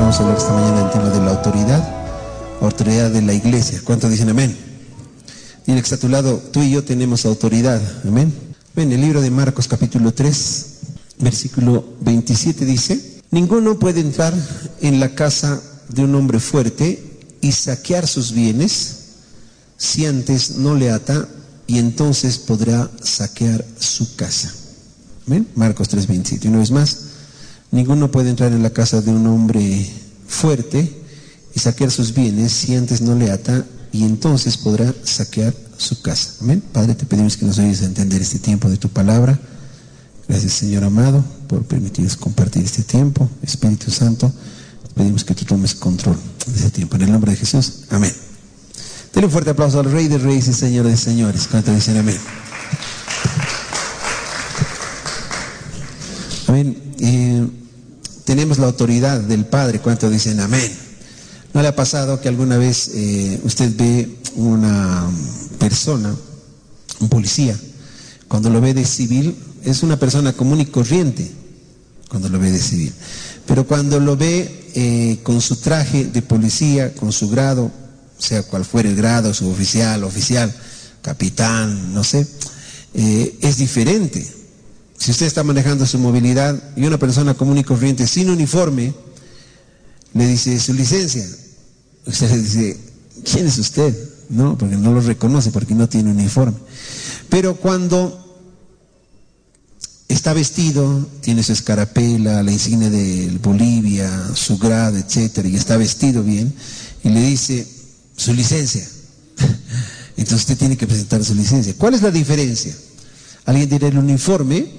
Vamos a hablar esta mañana del tema de la autoridad de la iglesia. ¿Cuántos dicen amén? Dile que está a tu lado, tú y yo tenemos autoridad, amén. En el libro de Marcos capítulo 3, versículo 27 dice: ninguno puede entrar en la casa de un hombre fuerte y saquear sus bienes si antes no le ata, y entonces podrá saquear su casa. ¿Amén? Marcos 3:27. Una vez más, ninguno puede entrar en la casa de un hombre fuerte y saquear sus bienes si antes no le ata, y entonces podrá saquear su casa. Amén. Padre, te pedimos que nos ayudes a entender este tiempo de tu palabra. Gracias, Señor amado, por permitirnos compartir este tiempo. Espíritu Santo, te pedimos que tú tomes control de este tiempo. En el nombre de Jesús, amén. Denle un fuerte aplauso al Rey de Reyes y Señor de Señores. ¿Cuántos dicen amén? Amén. Tenemos la autoridad del Padre. ¿Cuántos dicen amén? ¿No le ha pasado que alguna vez usted ve una persona, un policía, cuando lo ve de civil, es una persona común y corriente cuando lo ve de civil, pero cuando lo ve con su traje de policía, con su grado, sea cual fuera el grado, suboficial, oficial, capitán, no sé, es diferente? Si usted está manejando su movilidad y una persona común y corriente sin uniforme le dice su licencia, usted le dice: ¿quién es usted? No, porque no lo reconoce, porque no tiene uniforme. Pero cuando está vestido, tiene su escarapela, la insignia de Bolivia, su grado, etcétera, y está vestido bien, y le dice su licencia, entonces usted tiene que presentar su licencia. ¿Cuál es la diferencia? Alguien dirá: el uniforme,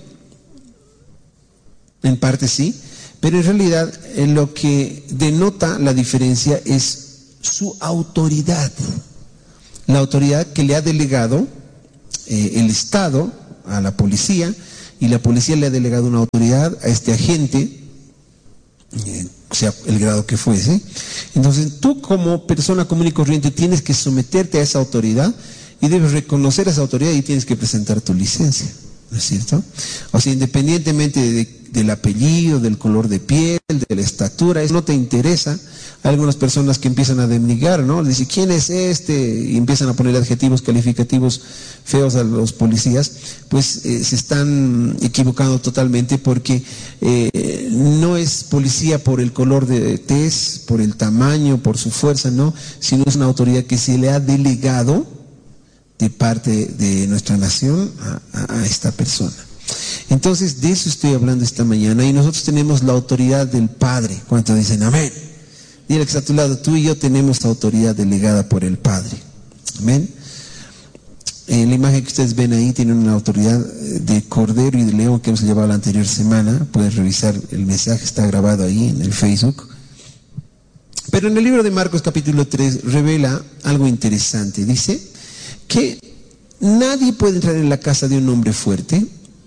en parte sí, pero en realidad lo que denota la diferencia es su autoridad, la autoridad que le ha delegado el Estado a la policía, y la policía le ha delegado una autoridad a este agente, sea el grado que fuese. Entonces tú, como persona común y corriente, tienes que someterte a esa autoridad y debes reconocer esa autoridad y tienes que presentar tu licencia, ¿no es cierto? O sea, independientemente del apellido, del color de piel, de la estatura, eso no te interesa. Hay algunas personas que empiezan a denigrar, ¿no? Dicen: ¿quién es este? Y empiezan a poner adjetivos calificativos feos a los policías. Pues se están equivocando totalmente, porque no es policía por el color de tez, por el tamaño, por su fuerza, no, sino es una autoridad que se le ha delegado de parte de nuestra nación a esta persona. Entonces, de eso estoy hablando esta mañana, y nosotros tenemos la autoridad del Padre. ¿Cuántos dicen amén? Dile que está a tu lado, tú y yo tenemos autoridad delegada por el Padre. Amén. La imagen que ustedes ven ahí tiene una autoridad de cordero y de león que hemos llevado la anterior semana. Pueden revisar el mensaje, está grabado ahí en el Facebook. Pero en el libro de Marcos capítulo 3 revela algo interesante. Dice que nadie puede entrar en la casa de un hombre fuerte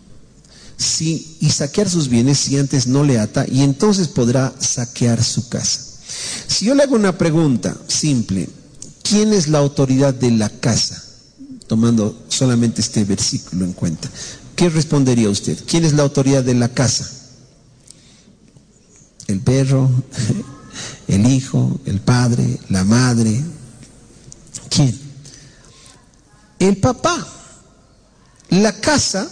y saquear sus bienes si antes no le ata, y entonces podrá saquear su casa. Si yo le hago una pregunta simple: ¿quién es la autoridad de la casa? Tomando solamente este versículo en cuenta, ¿qué respondería usted? ¿Quién es la autoridad de la casa? ¿El perro? ¿El hijo? ¿El padre? ¿La madre? ¿Quién? El papá. La casa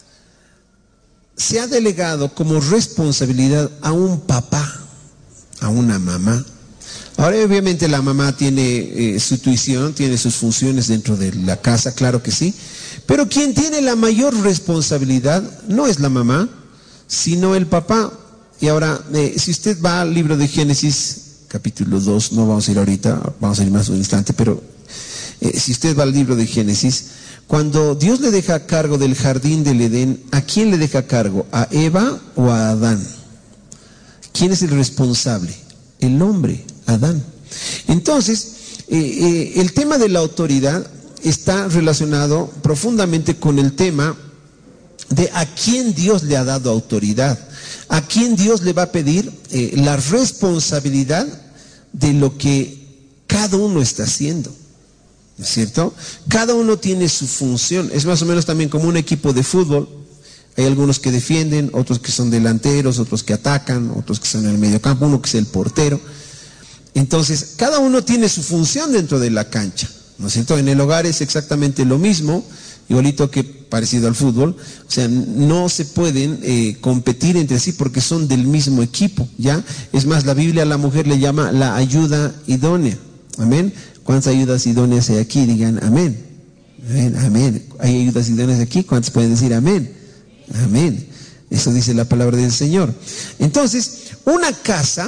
se ha delegado como responsabilidad a un papá, a una mamá. Ahora, obviamente, la mamá tiene su tuición, tiene sus funciones dentro de la casa, claro que sí, pero quien tiene la mayor responsabilidad no es la mamá, sino el papá. Y ahora, si usted va al libro de Génesis, capítulo 2, no vamos a ir ahorita, vamos a ir más un instante, pero si usted va al libro de Génesis, cuando Dios le deja a cargo del jardín del Edén, ¿a quién le deja a cargo? ¿A Eva o a Adán? ¿Quién es el responsable? El hombre, Adán. Entonces, el tema de la autoridad está relacionado profundamente con el tema de a quién Dios le ha dado autoridad, a quién Dios le va a pedir la responsabilidad de lo que cada uno está haciendo, ¿no es cierto? Cada uno tiene su función. Es más o menos también como un equipo de fútbol. Hay algunos que defienden, otros que son delanteros, otros que atacan, otros que son en el mediocampo, uno que es el portero. Entonces, cada uno tiene su función dentro de la cancha, ¿no es cierto? En el hogar es exactamente lo mismo, igualito que parecido al fútbol. O sea, no se pueden competir entre sí porque son del mismo equipo, ¿ya? Es más, la Biblia a la mujer le llama la ayuda idónea. Amén. ¿Cuántas ayudas idóneas hay aquí? Digan amén. Amén, amén. ¿Hay ayudas idóneas aquí? ¿Cuántos pueden decir amén? Amén. Eso dice la palabra del Señor. Entonces, una casa,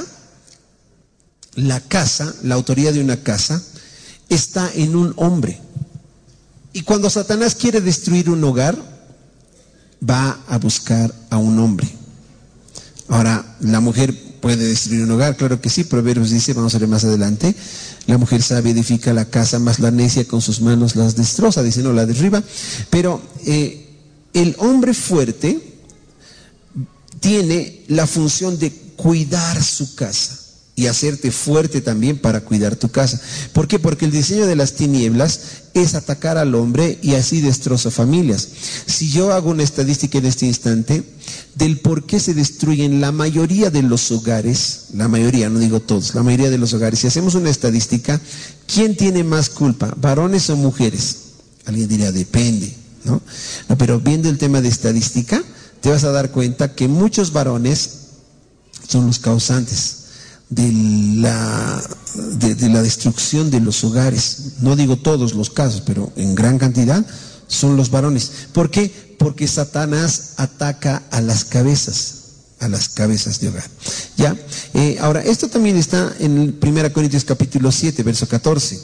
la autoridad de una casa, está en un hombre. Y cuando Satanás quiere destruir un hogar, va a buscar a un hombre. Ahora, la mujer puede destruir un hogar, claro que sí. Proverbios dice, vamos a ver más adelante, la mujer sabia edifica la casa, mas la necia con sus manos las destroza, dice, no la derriba. Pero el hombre fuerte tiene la función de cuidar su casa y hacerte fuerte también para cuidar tu casa. ¿Por qué? Porque el diseño de las tinieblas es atacar al hombre y así destroza familias. Si yo hago una estadística en este instante del por qué se destruyen la mayoría de los hogares, la mayoría, no digo todos, la mayoría de los hogares, si hacemos una estadística, ¿quién tiene más culpa, varones o mujeres? Alguien diría, depende, ¿no? No, pero viendo el tema de estadística, te vas a dar cuenta que muchos varones son los causantes de la destrucción de los hogares. No digo todos los casos, pero en gran cantidad son los varones. ¿Por qué? Porque Satanás ataca a las cabezas de hogar. ¿Ya? Ahora, esto también está en 1 Corintios capítulo 7, verso 14.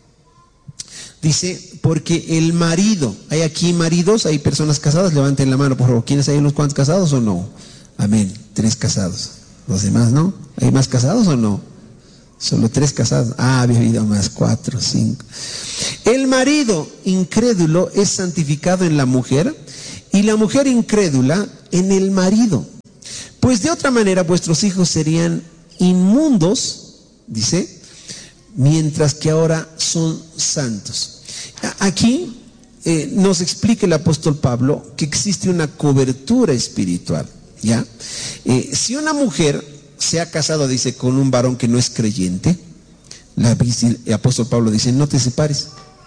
Dice, porque el marido, hay aquí maridos, hay personas casadas, levanten la mano, por favor. ¿Quiénes hay unos cuantos casados o no? Amén, 3 casados. Los demás, ¿no? ¿Hay más casados o no? Solo 3 casados. Ah, había habido más, 4, 5. El marido incrédulo es santificado en la mujer y la mujer incrédula en el marido. Pues de otra manera vuestros hijos serían inmundos, dice, mientras que ahora son santos. Aquí nos explica el apóstol Pablo que existe una cobertura espiritual. ¿Ya? Si una mujer se ha casado, dice, con un varón que no es creyente, el apóstol Pablo dice, no te separes.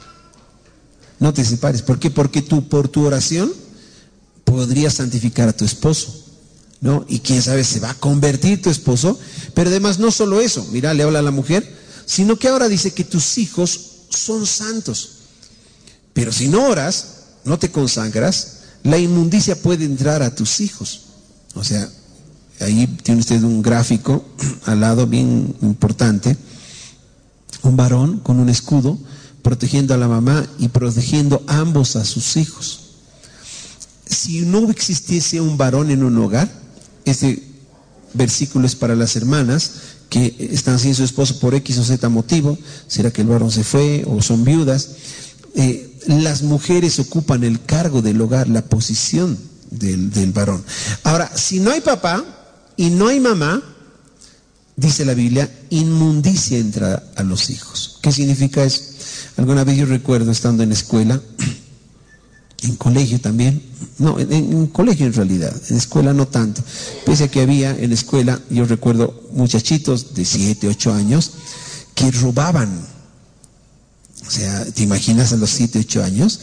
No te separes. ¿Por qué? Porque tú, por tu oración, podrías santificar a tu esposo, ¿no? Y quién sabe, se va a convertir tu esposo. Pero además no solo eso, mira, le habla a la mujer, sino que ahora dice que tus hijos son santos. Pero si no oras, no te consagras, la inmundicia puede entrar a tus hijos. O sea, ahí tiene usted un gráfico al lado bien importante, un varón con un escudo protegiendo a la mamá y protegiendo ambos a sus hijos. Si no existiese un varón en un hogar, este versículo es para las hermanas que están sin su esposo por X o Z motivo, será que el varón se fue o son viudas. Las mujeres ocupan el cargo del hogar, la posición del varón. Ahora, si no hay papá y no hay mamá, dice la Biblia, inmundicia entra a los hijos. ¿Qué significa eso? Alguna vez yo recuerdo estando en escuela, en colegio también, no, en colegio en realidad, en escuela no tanto, pese a que había en escuela, yo recuerdo muchachitos de 7, 8 años que robaban. O sea, ¿te imaginas a los 7, 8 años?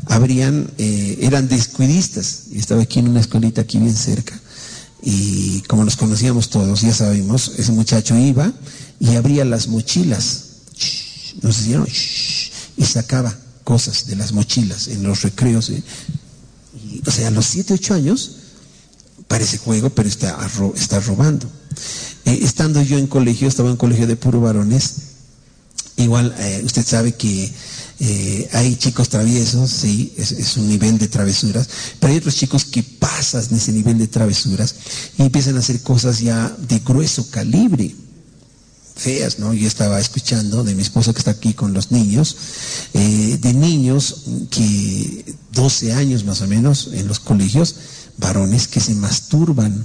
Eran descuidistas. Y estaba aquí en una escuelita aquí bien cerca y como nos conocíamos todos, ya sabemos, ese muchacho iba y abría las mochilas, nos decían, y sacaba cosas de las mochilas en los recreos, y, o sea, a los 7, 8 años parece juego, pero está robando. Estando yo en colegio, estaba en colegio de puro varones. Igual, usted sabe que hay chicos traviesos, sí, es un nivel de travesuras, pero hay otros chicos que pasan ese nivel de travesuras y empiezan a hacer cosas ya de grueso calibre, feas, ¿no? Yo estaba escuchando de mi esposo que está aquí con los niños, de niños que 12 años más o menos en los colegios, varones que se masturban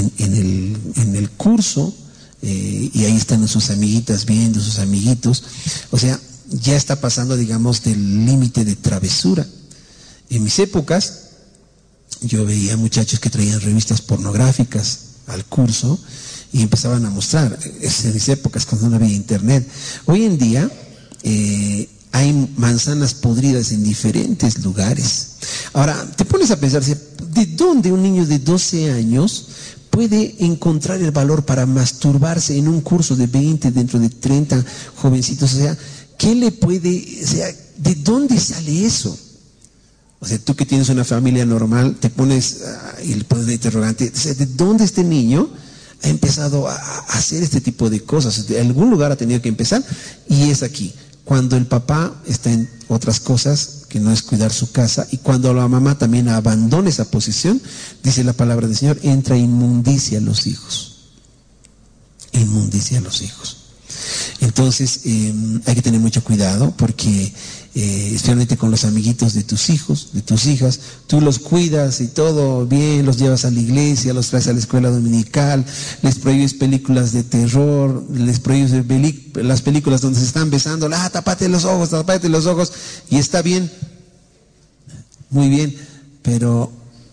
en el curso. Y ahí están sus amiguitas viendo, sus amiguitos. O sea, ya está pasando, digamos, del límite de travesura. En mis épocas, yo veía muchachos que traían revistas pornográficas al curso y empezaban a mostrar. En mis épocas, cuando no había internet. Hoy en día hay manzanas podridas en diferentes lugares. Ahora, te pones a pensar, ¿de dónde un niño de 12 años puede encontrar el valor para masturbarse en un curso de 20, dentro de 30 jovencitos? O sea, ¿qué le puede, o sea, de dónde sale eso? O sea, tú que tienes una familia normal, te pones y le pones de interrogante, o sea, ¿de dónde este niño ha empezado a hacer este tipo de cosas? De algún lugar ha tenido que empezar, y es aquí, cuando el papá está en otras cosas que no es cuidar su casa, y cuando la mamá también abandona esa posición, dice la palabra del Señor, entra inmundicia a los hijos. Inmundicia a los hijos. Entonces hay que tener mucho cuidado, porque especialmente con los amiguitos de tus hijos, de tus hijas, tú los cuidas y todo bien, los llevas a la iglesia, los traes a la escuela dominical, les prohíbes películas de terror, les prohíbes las películas donde se están besando, tápate los ojos, y está bien, muy bien, pero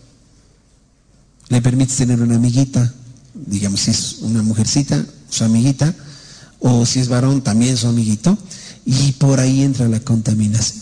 le permites tener una amiguita, digamos, si es una mujercita, su amiguita, o si es varón, también su amiguito, y por ahí entra la contaminación.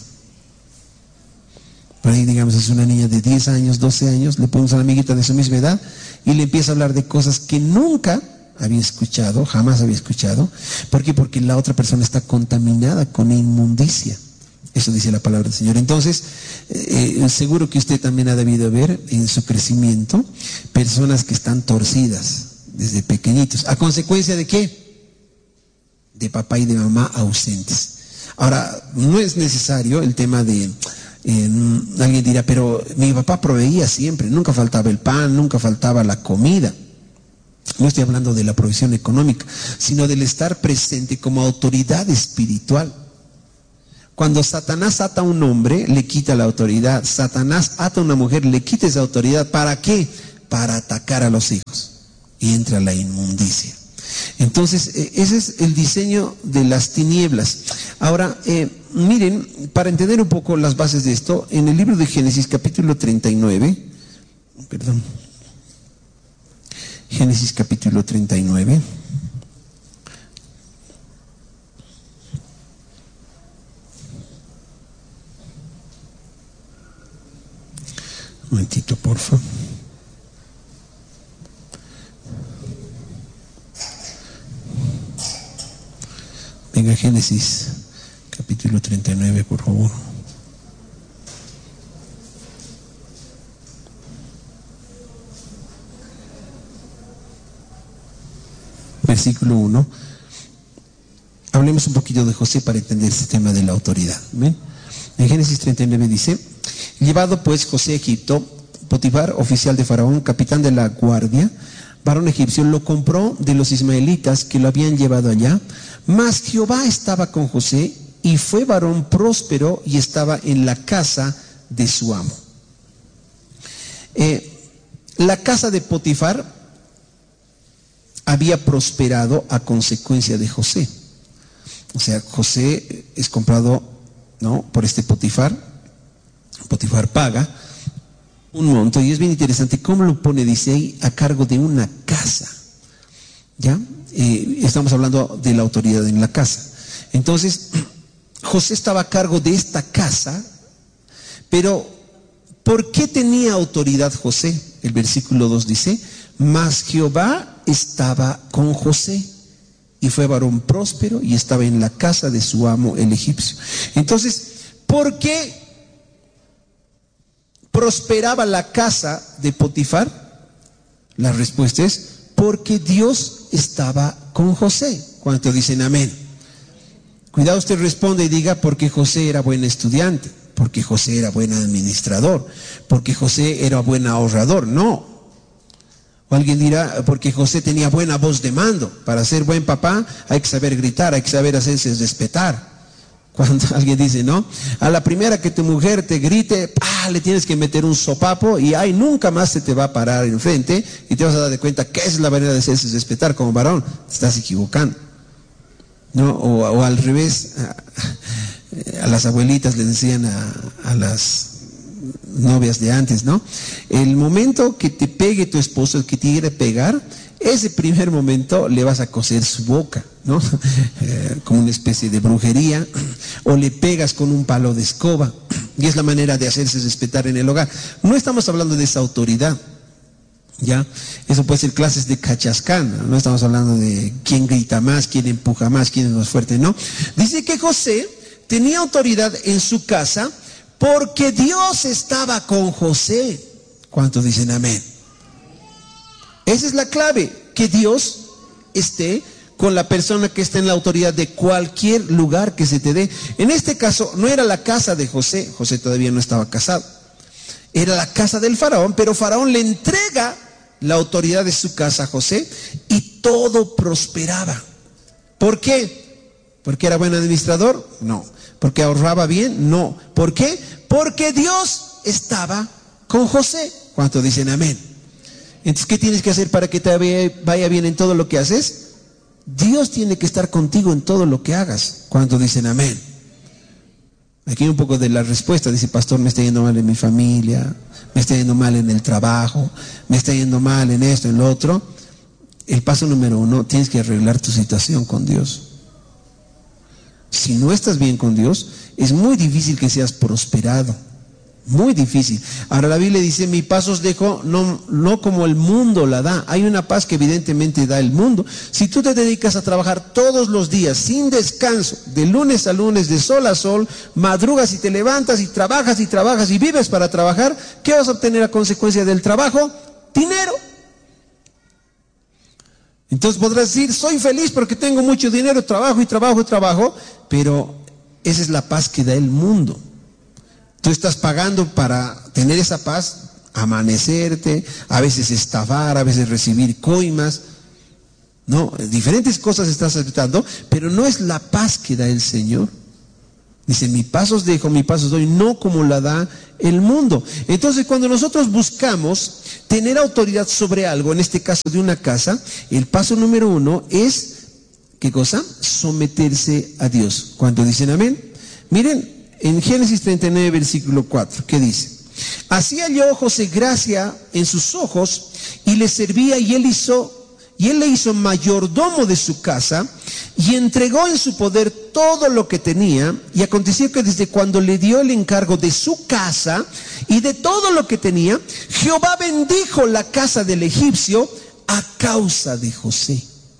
Por ahí, digamos, es una niña de 10 años, 12 años, le ponemos a la amiguita de su misma edad y le empieza a hablar de cosas que nunca había escuchado, jamás había escuchado. ¿Por qué? Porque la otra persona está contaminada con inmundicia. Eso dice la palabra del Señor. Entonces, seguro que usted también ha debido ver en su crecimiento personas que están torcidas desde pequeñitos. ¿A consecuencia de qué? De papá y de mamá ausentes. Ahora, no es necesario el tema de, alguien dirá, pero mi papá proveía siempre, nunca faltaba el pan, nunca faltaba la comida. No estoy hablando de la provisión económica, sino del estar presente como autoridad espiritual. Cuando Satanás ata a un hombre, le quita la autoridad. Satanás ata a una mujer, le quita esa autoridad. ¿Para qué? Para atacar a los hijos. Y entra la inmundicia. Entonces, ese es el diseño de las tinieblas. Ahora, miren, para entender un poco las bases de esto, en el libro de Génesis capítulo 39, Génesis capítulo 39, un momentito, por favor. Venga, Génesis, capítulo 39, por favor. Versículo 1. Hablemos un poquito de José para entender este tema de la autoridad. ¿Ven? En Génesis 39 dice, llevado pues José a Egipto, Potifar, oficial de Faraón, capitán de la guardia, varón egipcio, lo compró de los ismaelitas que lo habían llevado allá. Mas Jehová estaba con José, y fue varón próspero, y estaba en la casa de su amo. La casa de Potifar había prosperado a consecuencia de José. O sea, José es comprado, ¿no?, por este Potifar. Potifar paga un monto, y es bien interesante cómo lo pone, dice ahí, a cargo de una casa. ¿Ya? Estamos hablando de la autoridad en la casa. Entonces, José estaba a cargo de esta casa, pero ¿por qué tenía autoridad José? El versículo 2 dice, mas Jehová estaba con José, y fue varón próspero, y estaba en la casa de su amo el egipcio. Entonces, ¿por qué prosperaba la casa de Potifar? La respuesta es, porque Dios estaba con José. ¿Cuántos dicen amén? Cuidado, usted responde y diga, porque José era buen estudiante, porque José era buen administrador, porque José era buen ahorrador. No. O alguien dirá, porque José tenía buena voz de mando. Para ser buen papá hay que saber gritar, hay que saber hacerse respetar. Cuando alguien dice, no, a la primera que tu mujer te grite, le tienes que meter un sopapo, y ahí nunca más se te va a parar enfrente, y te vas a dar de cuenta que esa es la manera de hacerse respetar como varón. Te estás equivocando, ¿no? O al revés, a las abuelitas le decían a las novias de antes, ¿no? El momento que te pegue tu esposo, el que te quiere pegar, ese primer momento le vas a coser su boca, ¿no? Como una especie de brujería, o le pegas con un palo de escoba, y es la manera de hacerse respetar en el hogar. No estamos hablando de esa autoridad, ¿ya? Eso puede ser clases de cachascán, no estamos hablando de quién grita más, quién empuja más, quién es más fuerte, ¿no? Dice que José tenía autoridad en su casa porque Dios estaba con José. ¿Cuántos dicen amén? Esa es la clave, que Dios esté con la persona que está en la autoridad de cualquier lugar que se te dé. En este caso no era la casa de José, José todavía no estaba casado, era la casa del faraón, pero faraón le entrega la autoridad de su casa a José y todo prosperaba. ¿Por qué? ¿Porque era buen administrador? No. ¿Porque ahorraba bien? No. ¿Por qué? Porque Dios estaba con José. ¿Cuántos dicen amén? Entonces, ¿qué tienes que hacer para que te vaya bien en todo lo que haces? Dios tiene que estar contigo en todo lo que hagas. ¿Cuántos dicen amén? Aquí hay un poco de la respuesta. Dice, pastor, me está yendo mal en mi familia, me está yendo mal en el trabajo, me está yendo mal en esto, en lo otro. El paso número 1, tienes que arreglar tu situación con Dios. Si no estás bien con Dios, es muy difícil que seas prosperado. Muy difícil. Ahora la Biblia dice, mi paz os dejo, no como el mundo la da. Hay una paz que evidentemente da el mundo. Si tú te dedicas a trabajar todos los días, sin descanso, de lunes a lunes, de sol a sol, madrugas y te levantas y trabajas y vives para trabajar, ¿qué vas a obtener a consecuencia del trabajo? Dinero. Entonces podrás decir, soy feliz porque tengo mucho dinero, trabajo, pero esa es la paz que da el mundo. Tú estás pagando para tener esa paz, amanecerte, a veces estafar, a veces recibir coimas, no, diferentes cosas estás aceptando, pero no es la paz que da el Señor. Dice, mi paz os dejo, mi paz os doy, no como la da el mundo. Entonces, cuando nosotros buscamos tener autoridad sobre algo, en este caso de una casa, el paso número 1 es, ¿qué cosa? Someterse a Dios. ¿Cuántos dicen amén? Miren, en Génesis 39, versículo 4, ¿qué dice? Así halló José gracia en sus ojos y le servía, y él le hizo mayordomo de su casa y entregó en su poder todo lo que tenía. Y aconteció que desde cuando le dio el encargo de su casa y de todo lo que tenía, Jehová bendijo la casa del egipcio a causa de José.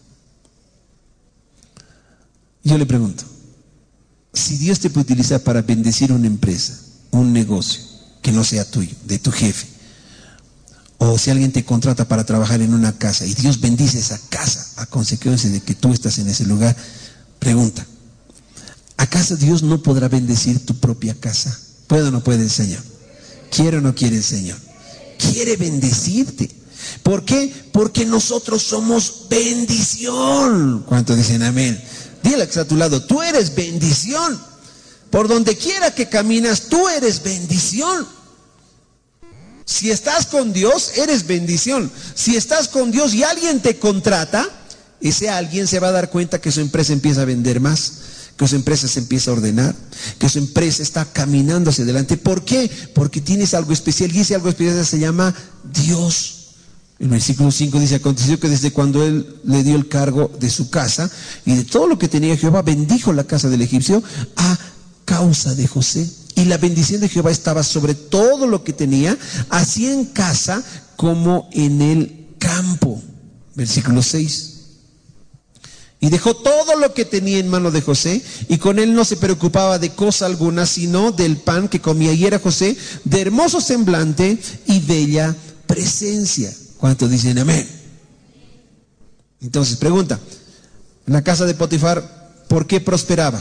Yo le pregunto, si Dios te puede utilizar para bendecir una empresa, un negocio que no sea tuyo, de tu jefe, o si alguien te contrata para trabajar en una casa y Dios bendice esa casa a consecuencia de que tú estás en ese lugar, pregunta, ¿acaso Dios no podrá bendecir tu propia casa? ¿Puede o no puede el Señor? ¿Quiere o no quiere el Señor? Quiere bendecirte. ¿Por qué? Porque nosotros somos bendición. ¿Cuántos dicen amén? Dile que está a tu lado, tú eres bendición. Por donde quiera que caminas, tú eres bendición. Si estás con Dios, eres bendición. Si estás con Dios y alguien te contrata, ese alguien se va a dar cuenta que su empresa empieza a vender más, que su empresa se empieza a ordenar, que su empresa está caminando hacia adelante. ¿Por qué? Porque tienes algo especial, y ese algo especial se llama Dios. El versículo 5 dice, aconteció que desde cuando él le dio el cargo de su casa y de todo lo que tenía, Jehová bendijo la casa del egipcio a causa de José. Y la bendición de Jehová estaba sobre todo lo que tenía, así en casa como en el campo. Versículo 6. Y dejó todo lo que tenía en mano de José, y con él no se preocupaba de cosa alguna, sino del pan que comía. Y era José de hermoso semblante y bella presencia. ¿Cuántos dicen amén? Entonces, pregunta, la casa de Potifar, ¿por qué prosperaba?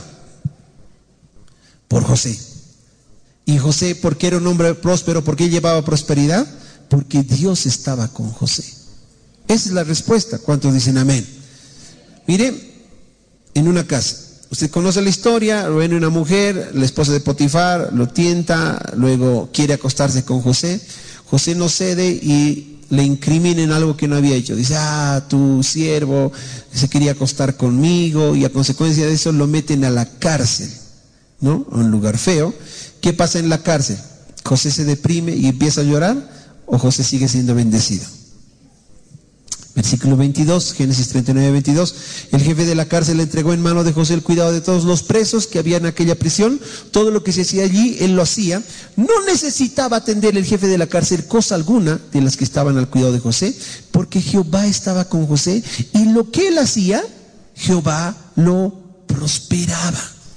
Por José. Y José, ¿por qué era un hombre próspero? ¿Por qué llevaba prosperidad? Porque Dios estaba con José. Esa es la respuesta. ¿Cuántos dicen amén? Mire, en una casa, usted conoce la historia, lo viene una mujer, la esposa de Potifar, lo tienta, luego quiere acostarse con José. José no cede y le incriminen algo que no había hecho. Dice, tu siervo se quería acostar conmigo, y a consecuencia de eso lo meten a la cárcel, ¿no? A un lugar feo. ¿Qué pasa en la cárcel? ¿José se deprime y empieza a llorar o José sigue siendo bendecido? Versículo 22, Génesis 39, 22. El jefe de la cárcel le entregó en mano de José el cuidado de todos los presos que había en aquella prisión. Todo lo que se hacía allí, él lo hacía. No necesitaba atender el jefe de la cárcel cosa alguna de las que estaban al cuidado de José, porque Jehová estaba con José y lo que él hacía, Jehová lo prosperaba.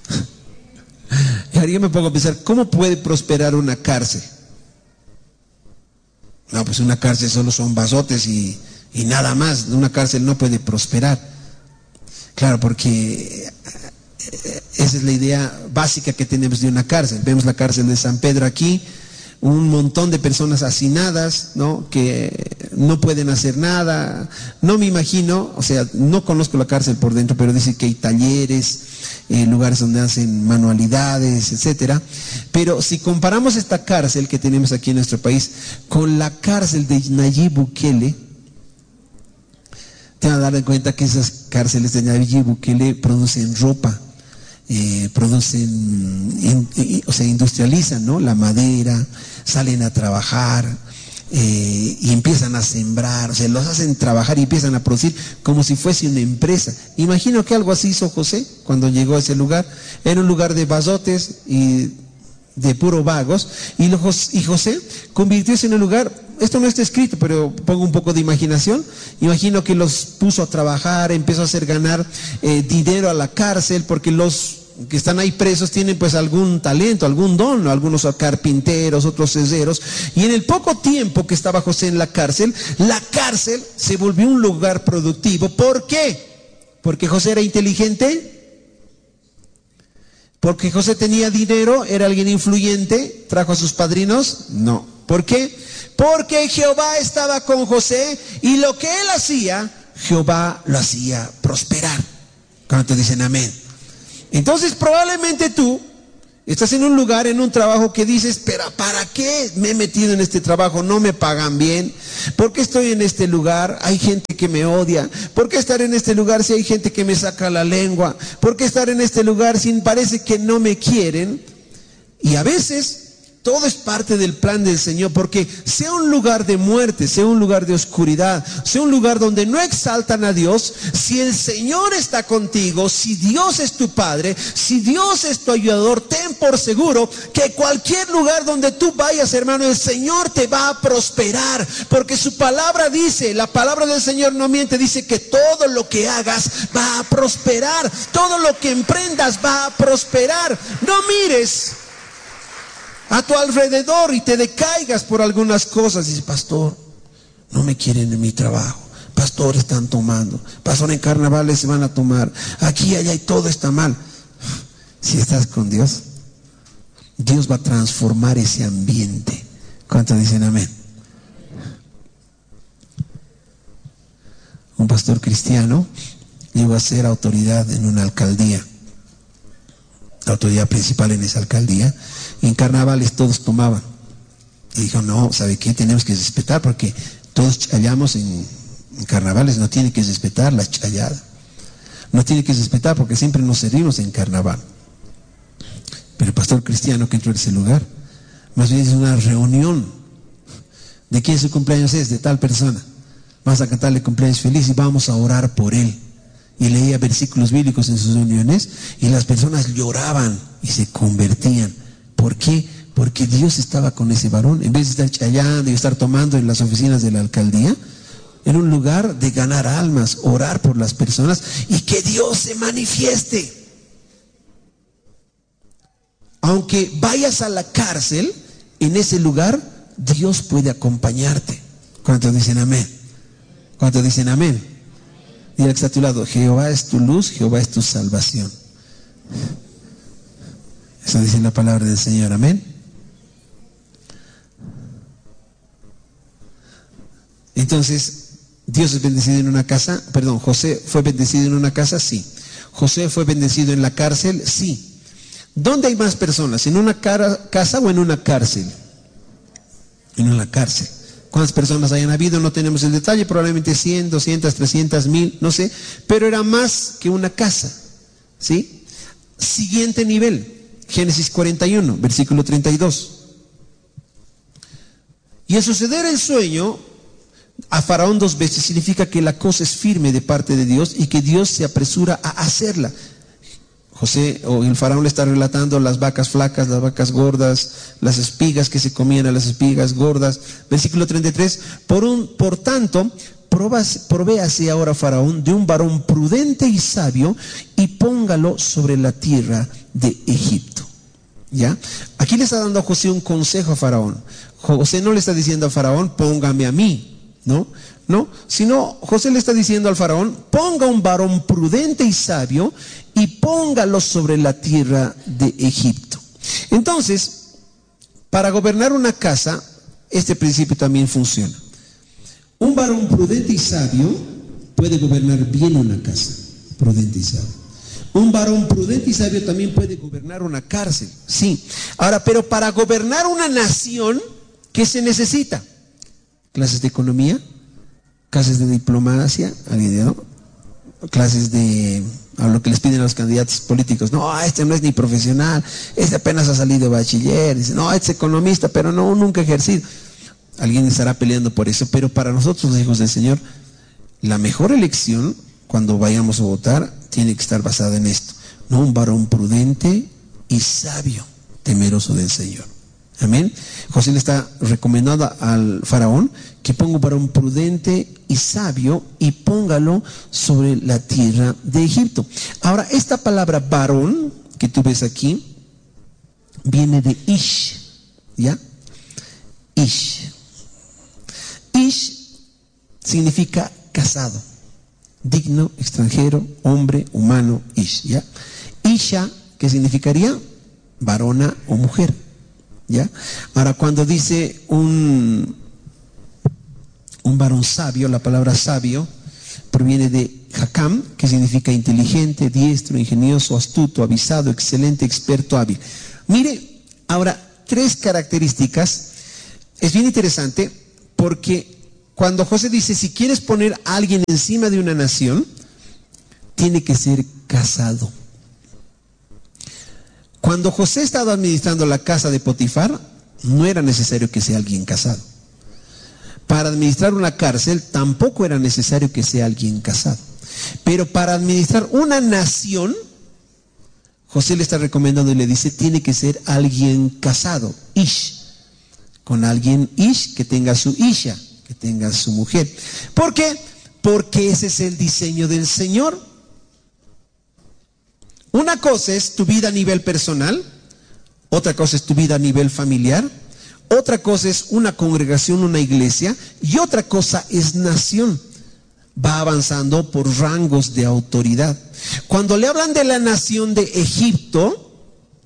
Y ahora yo me pongo a pensar, ¿cómo puede prosperar una cárcel? No, pues una cárcel solo son bazotes y nada más. Una cárcel no puede prosperar. Claro, porque esa es la idea básica que tenemos de una cárcel. Vemos la cárcel de San Pedro aquí, un montón de personas hacinadas, ¿no? Que no pueden hacer nada. No me imagino, o sea, no conozco la cárcel por dentro, pero dice que hay talleres, lugares donde hacen manualidades, etcétera. Pero si comparamos esta cárcel que tenemos aquí en nuestro país con la cárcel de Nayib Bukele, te vas a dar cuenta que esas cárceles de Nayib Bukele producen ropa, industrializan, ¿no? La madera, salen a trabajar y empiezan a sembrar, o sea, los hacen trabajar y empiezan a producir como si fuese una empresa. Imagino que algo así hizo José cuando llegó a ese lugar. Era un lugar de bazotes y de puro vagos, y José convirtióse en un lugar, esto no está escrito, pero pongo un poco de imaginación, imagino que los puso a trabajar, empezó a hacer ganar dinero a la cárcel, porque los que están ahí presos tienen pues algún talento, algún don, ¿no? Algunos carpinteros, otros ceseros, y en el poco tiempo que estaba José en la cárcel se volvió un lugar productivo. ¿Por qué? ¿Porque José era inteligente? ¿Porque José tenía dinero? ¿Era alguien influyente? ¿Trajo a sus padrinos? No. ¿Por qué? Porque Jehová estaba con José y lo que él hacía, Jehová lo hacía prosperar. ¿Cuántos dicen amén? Entonces probablemente tú estás en un lugar, en un trabajo que dices, pero ¿para qué me he metido en este trabajo? No me pagan bien. ¿Por qué estoy en este lugar? Hay gente que me odia. ¿Por qué estar en este lugar si hay gente que me saca la lengua? ¿Por qué estar en este lugar si parece que no me quieren? Y a veces todo es parte del plan del Señor, porque sea un lugar de muerte, sea un lugar de oscuridad, sea un lugar donde no exaltan a Dios, si el Señor está contigo, si Dios es tu Padre, si Dios es tu ayudador, ten por seguro que cualquier lugar donde tú vayas, hermano, el Señor te va a prosperar, porque su palabra dice, la palabra del Señor no miente, dice que todo lo que hagas va a prosperar, todo lo que emprendas va a prosperar. No mires a tu alrededor y te decaigas por algunas cosas. Dices, pastor, no me quieren en mi trabajo, pastor, están tomando, pastor, en carnavales se van a tomar, aquí, allá, y todo está mal. Si estás con Dios, Dios va a transformar ese ambiente. ¿Cuántos dicen amén? Un pastor cristiano llegó a ser autoridad en una alcaldía, la autoridad principal en esa alcaldía, y en carnavales todos tomaban. Y dijo, no, ¿sabe qué? Tenemos que respetar, porque todos challamos en carnavales, no tiene que respetar la challada. No tiene que respetar porque siempre nos servimos en carnaval. Pero el pastor cristiano que entró en ese lugar, más bien es una reunión. ¿De quién su cumpleaños es? De tal persona. Vamos a cantarle cumpleaños feliz y vamos a orar por él. Y leía versículos bíblicos en sus reuniones y las personas lloraban y se convertían. ¿Por qué? Porque Dios estaba con ese varón. En vez de estar chayando y estar tomando en las oficinas de la alcaldía, en un lugar de ganar almas, orar por las personas y que Dios se manifieste. Aunque vayas a la cárcel, en ese lugar Dios puede acompañarte. ¿Cuántos dicen amén? ¿Cuántos dicen amén? Dile al que está a tu lado, Jehová es tu luz, Jehová es tu salvación. Eso dice la palabra del Señor, amén. Entonces, Dios es bendecido en una casa, José fue bendecido en una casa, sí. José fue bendecido en la cárcel, sí. ¿Dónde hay más personas? ¿En una casa o en una cárcel? En una cárcel. ¿Cuántas personas hayan habido? No tenemos el detalle, probablemente 100, 200, 300, 1000, no sé, pero era más que una casa, ¿sí? Siguiente nivel, Génesis 41, versículo 32. Y al suceder el sueño a Faraón 2 veces significa que la cosa es firme de parte de Dios y que Dios se apresura a hacerla. José o el faraón le está relatando las vacas flacas, las vacas gordas, las espigas que se comían a las espigas gordas. Versículo 33, por tanto, provéase ahora Faraón de un varón prudente y sabio y póngalo sobre la tierra de Egipto. ¿Ya? Aquí le está dando a José un consejo a Faraón. José no le está diciendo a Faraón, póngame a mí, ¿no? No, sino José le está diciendo al faraón, ponga un varón prudente y sabio y póngalo sobre la tierra de Egipto. Entonces, para gobernar una casa, este principio también funciona. Un varón prudente y sabio puede gobernar bien una casa, prudente y sabio. Un varón prudente y sabio también puede gobernar una cárcel, sí. Ahora, pero para gobernar una nación, ¿qué se necesita? Clases de economía, clases de diplomacia, ¿no? Clases de a lo que les piden a los candidatos políticos. No, este no es ni profesional, este apenas ha salido de bachiller. Dice, no, este es economista, pero no, nunca ha ejercido. Alguien estará peleando por eso, pero para nosotros los hijos del Señor, la mejor elección cuando vayamos a votar tiene que estar basada en esto. No, un varón prudente y sabio, temeroso del Señor. Amén. José le está recomendando al faraón que ponga un varón prudente y sabio y póngalo sobre la tierra de Egipto. Ahora, esta palabra varón que tú ves aquí viene de Ish, ¿ya? Ish. Ish significa casado, digno, extranjero, hombre, humano, Ish, ¿ya? Isha, ¿qué significaría? Varona o mujer. ¿Ya? Ahora, cuando dice un varón sabio, la palabra sabio proviene de Hakam, que significa inteligente, diestro, ingenioso, astuto, avisado, excelente, experto, hábil. Mire, ahora, 3 características. Es bien interesante porque cuando José dice, si quieres poner a alguien encima de una nación, tiene que ser casado. Cuando José estaba administrando la casa de Potifar, no era necesario que sea alguien casado. Para administrar una cárcel, tampoco era necesario que sea alguien casado. Pero para administrar una nación, José le está recomendando y le dice, tiene que ser alguien casado, Ish. Con alguien Ish que tenga su Isha, que tenga su mujer. ¿Por qué? Porque ese es el diseño del Señor. Una cosa es tu vida a nivel personal, otra cosa es tu vida a nivel familiar, otra cosa es una congregación, una iglesia, y otra cosa es nación. Va avanzando por rangos de autoridad. Cuando le hablan de la nación de Egipto,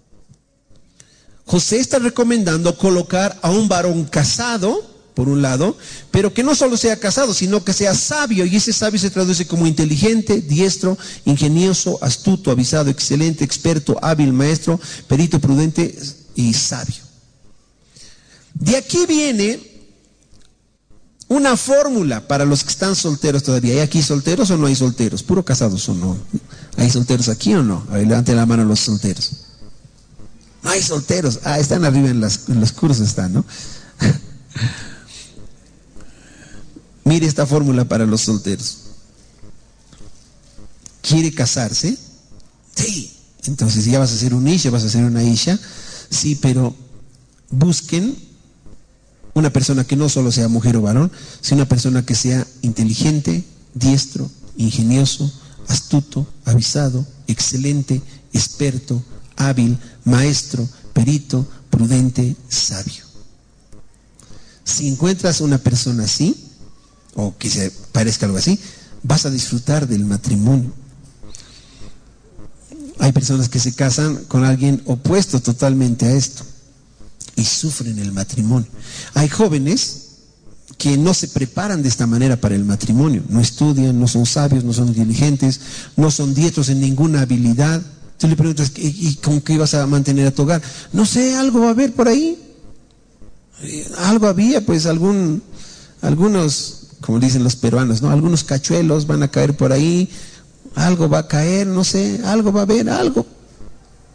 José está recomendando colocar a un varón casado, por un lado, pero que no solo sea casado, sino que sea sabio, y ese sabio se traduce como inteligente, diestro, ingenioso, astuto, avisado, excelente, experto, hábil, maestro, perito, prudente y sabio. De aquí viene una fórmula para los que están solteros todavía. ¿Hay aquí solteros o no hay solteros? ¿Puro casados o no? ¿Hay solteros aquí o no? A ver, levanten la mano los solteros. No hay solteros. Ah, están arriba en los cursos, están, ¿no? Mire esta fórmula para los solteros. ¿Quiere casarse? Sí. Entonces ya vas a ser un isha, vas a ser una isha. Sí, pero busquen una persona que no solo sea mujer o varón, sino una persona que sea inteligente, diestro, ingenioso, astuto, avisado, excelente, experto, hábil, maestro, perito, prudente, sabio. Si encuentras una persona así, o que se parezca algo así, vas a disfrutar del matrimonio. Hay personas que se casan con alguien opuesto totalmente a esto y sufren el matrimonio. Hay jóvenes que no se preparan de esta manera para el matrimonio, no estudian, no son sabios, no son inteligentes, no son diestros en ninguna habilidad. Tú le preguntas, ¿y con qué vas a mantener a tu hogar? No sé, algo va a haber por ahí. Algo había, pues algunos, como dicen los peruanos, ¿no? Algunos cachuelos van a caer por ahí, algo va a caer, no sé, algo va a haber, algo.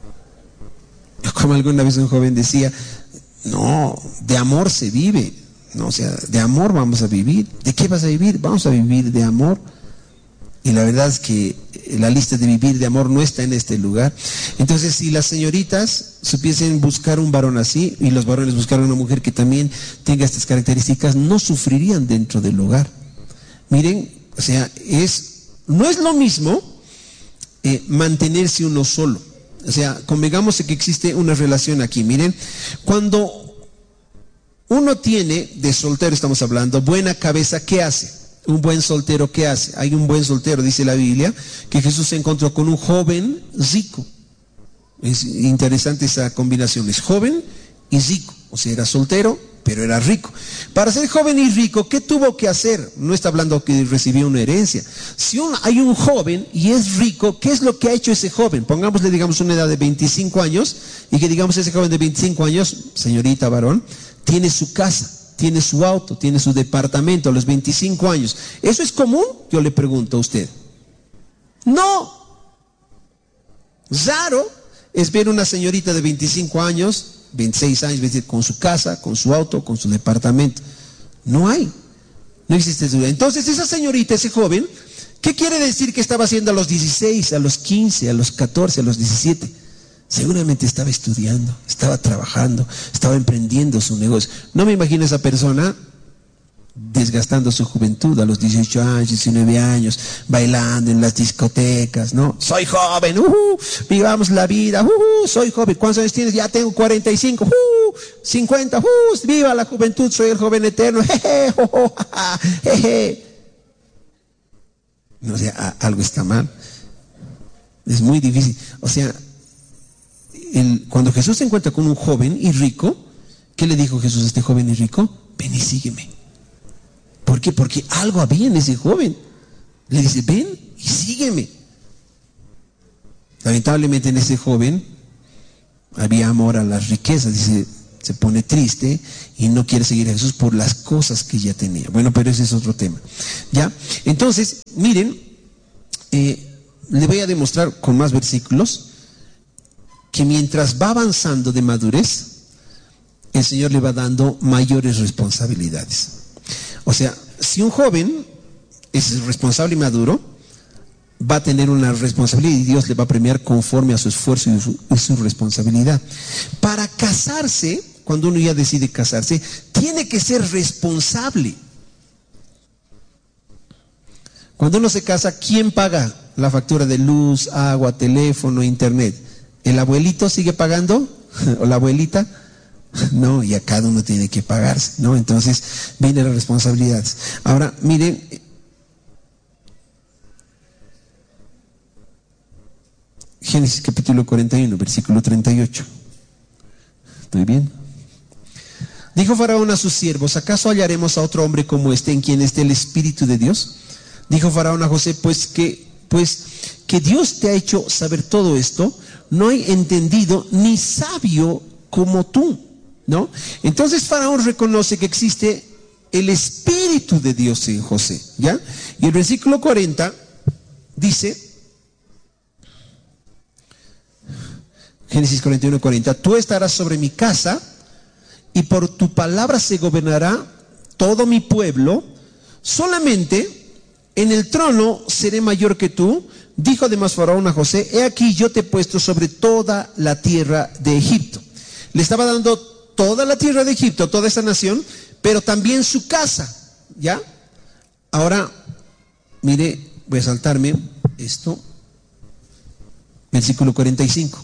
Como alguna vez un joven decía, no, de amor se vive, ¿no? O sea, de amor vamos a vivir. ¿De qué vas a vivir? Vamos a vivir de amor. Y la verdad es que la lista de vivir de amor no está en este lugar. Entonces, si las señoritas supiesen buscar un varón así, y los varones buscaran una mujer que también tenga estas características, no sufrirían dentro del hogar. Miren, o sea, no es lo mismo mantenerse uno solo. O sea, convengamos que existe una relación aquí. Miren, cuando uno tiene, de soltero estamos hablando, buena cabeza, ¿qué hace? Un buen soltero, ¿qué hace? Hay un buen soltero, dice la Biblia, que Jesús se encontró con un joven rico. Es interesante esa combinación, es joven y rico. O sea, era soltero, pero era rico. Para ser joven y rico, ¿qué tuvo que hacer? No está hablando que recibió una herencia. Si hay un joven y es rico, ¿qué es lo que ha hecho ese joven? Pongámosle, digamos, una edad de 25 años, y que digamos ese joven de 25 años, señorita, varón, tiene su casa, tiene su auto, tiene su departamento a los 25 años. ¿Eso es común? Yo le pregunto a usted. No. Raro es ver una señorita de 25 años, 26 años, con su casa, con su auto, con su departamento. No hay. No existe duda. Entonces, esa señorita, ese joven, ¿qué quiere decir que estaba haciendo a los 16, a los 15, a los 14, a los 17? Seguramente estaba estudiando, estaba trabajando, estaba emprendiendo su negocio. No me imagino a esa persona desgastando su juventud a los 18 años, 19 años, bailando en las discotecas, ¿no? Soy joven, vivamos la vida, soy joven. ¿Cuántos años tienes? Ya tengo 45, 50, viva la juventud, soy el joven eterno, jeje, jeje. No, o sea, algo está mal. Es muy difícil. O sea, cuando Jesús se encuentra con un joven y rico, ¿qué le dijo Jesús a este joven y rico? Ven y sígueme. ¿Por qué? Porque algo había en ese joven. Le dice, ven y sígueme. Lamentablemente en ese joven había amor a las riquezas. Dice, se pone triste y no quiere seguir a Jesús por las cosas que ya tenía. Bueno, pero ese es otro tema. ¿Ya? Entonces, miren, le voy a demostrar con más versículos que mientras va avanzando de madurez, el Señor le va dando mayores responsabilidades. O sea, si un joven es responsable y maduro, va a tener una responsabilidad y Dios le va a premiar conforme a su esfuerzo y su responsabilidad. Para casarse, cuando uno ya decide casarse, tiene que ser responsable. Cuando uno se casa, ¿quién paga la factura de luz, agua, teléfono, internet? ¿El abuelito sigue pagando? ¿O la abuelita? No, ya cada uno tiene que pagarse, ¿no? Entonces vienen las responsabilidades. Ahora, miren, Génesis capítulo 41, versículo 38. ¿Estoy bien? Dijo Faraón a sus siervos, ¿acaso hallaremos a otro hombre como este en quien esté el Espíritu de Dios? Dijo Faraón a José, pues que Dios te ha hecho saber todo esto, no hay entendido ni sabio como tú, ¿no? Entonces Faraón reconoce que existe el Espíritu de Dios en José, ¿ya? Y el versículo 40 dice, Génesis 41, 40, tú estarás sobre mi casa y por tu palabra se gobernará todo mi pueblo, solamente en el trono seré mayor que tú. Dijo además Faraón a José, he aquí yo te he puesto sobre toda la tierra de Egipto. Le estaba dando toda la tierra de Egipto, toda esa nación, pero también su casa, ¿ya? Ahora, mire, voy a saltarme esto, versículo 45.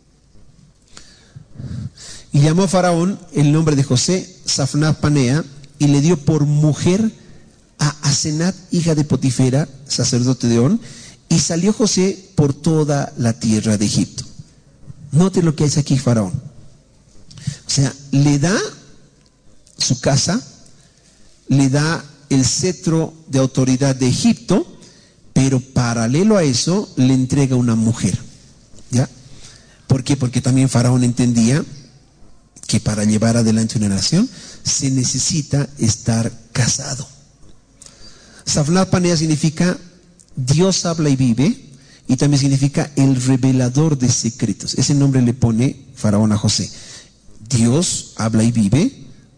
Y llamó Faraón el nombre de José Safnat Panea y le dio por mujer a Asenat, hija de Potifera, sacerdote de On, y salió José por toda la tierra de Egipto. Note lo que hace aquí Faraón. O sea, le da su casa, le da el cetro de autoridad de Egipto, pero paralelo a eso le entrega una mujer. ¿Ya? ¿Por qué? Porque también Faraón entendía que para llevar adelante una nación se necesita estar casado. Safnat Panea significa Dios habla y vive, y también significa el revelador de secretos. Ese nombre le pone Faraón a José. Dios habla y vive,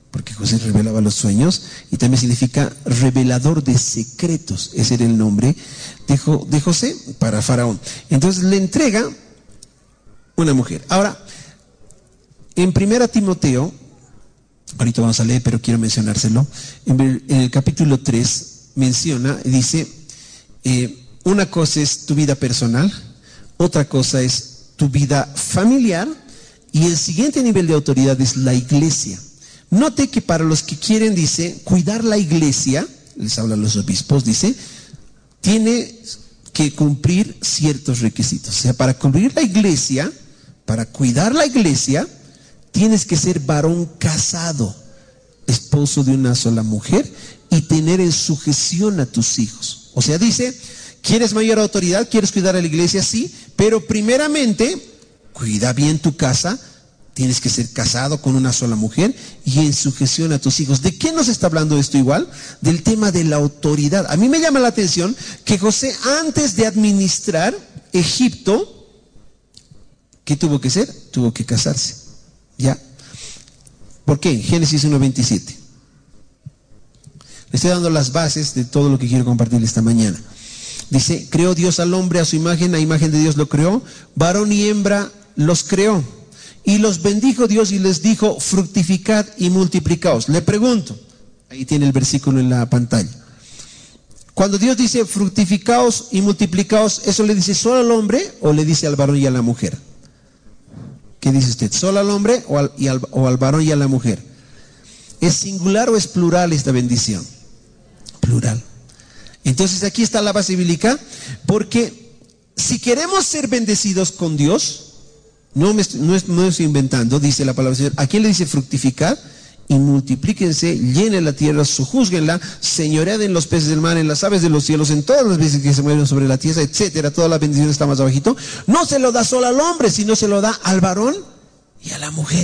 porque José revelaba los sueños, y también significa revelador de secretos. Ese era el nombre de José para Faraón. Entonces le entrega una mujer. Ahora, en 1 Timoteo, ahorita vamos a leer, pero quiero mencionárselo, en el capítulo 3 menciona, dice, una cosa es tu vida personal, otra cosa es tu vida familiar, y el siguiente nivel de autoridad es la iglesia. Note que para los que quieren, dice, cuidar la iglesia, les hablan los obispos, dice, tiene que cumplir ciertos requisitos. O sea, para cumplir la iglesia, para cuidar la iglesia, tienes que ser varón casado, esposo de una sola mujer, y tener en sujeción a tus hijos. O sea, dice, ¿quieres mayor autoridad? ¿Quieres cuidar a la iglesia? Sí, pero primeramente, cuida bien tu casa. Tienes que ser casado con una sola mujer y en sujeción a tus hijos. ¿De qué nos está hablando esto igual? Del tema de la autoridad. A mí me llama la atención que José, antes de administrar Egipto, ¿qué tuvo que hacer? Tuvo que casarse. ¿Ya? ¿Por qué? Génesis 1:27. Le estoy dando las bases de todo lo que quiero compartir esta mañana. Dice, creó Dios al hombre a su imagen, a imagen de Dios lo creó, varón y hembra los creó. Y los bendijo Dios y les dijo, fructificad y multiplicaos. Le pregunto, ahí tiene el versículo en la pantalla. Cuando Dios dice fructificaos y multiplicaos, ¿eso le dice solo al hombre o le dice al varón y a la mujer? ¿Qué dice usted? ¿Solo al hombre o al varón y a la mujer? ¿Es singular o es plural esta bendición? Plural. Entonces aquí está la base bíblica, porque si queremos ser bendecidos con Dios, no estoy inventando, dice la palabra del Señor. ¿A quién le dice fructificar? Y multiplíquense, llenen la tierra, sojúzguenla, señoread en los peces del mar, en las aves de los cielos, en todas las veces que se mueven sobre la tierra, etcétera. Toda la bendición está más abajito. No se lo da solo al hombre, sino se lo da al varón y a la mujer.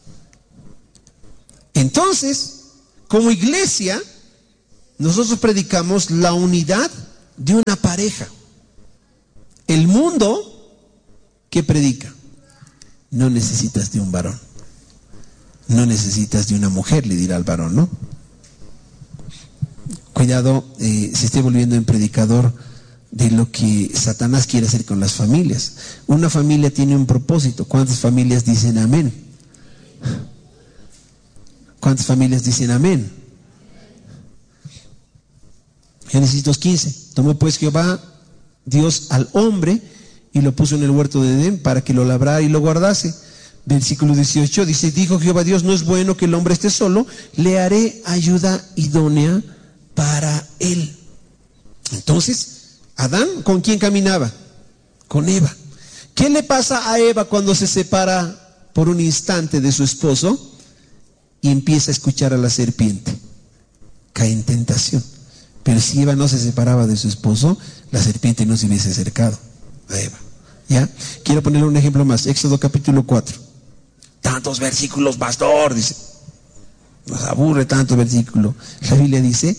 Entonces, como iglesia, nosotros predicamos la unidad de una pareja. El mundo, ¿qué predica? No necesitas de un varón, no necesitas de una mujer, le dirá al varón, ¿no? Cuidado, se esté volviendo en predicador de lo que Satanás quiere hacer con las familias. Una familia tiene un propósito. ¿Cuántas familias dicen amén? ¿Cuántas familias dicen amén? Génesis 2:15. Tomó pues Jehová Dios al hombre y lo puso en el huerto de Edén para que lo labrara y lo guardase. Versículo 18 dice, dijo Jehová Dios, no es bueno que el hombre esté solo, le haré ayuda idónea para él. Entonces, Adán, ¿con quién caminaba? Con Eva. ¿Qué le pasa a Eva cuando se separa por un instante de su esposo y empieza a escuchar a la serpiente? Cae en tentación. Pero si Eva no se separaba de su esposo, la serpiente no se hubiese acercado a Eva. ¿Ya? Quiero ponerle un ejemplo más. Éxodo capítulo 4. Tantos versículos, pastor, dice. Nos aburre tanto versículo. La Biblia dice,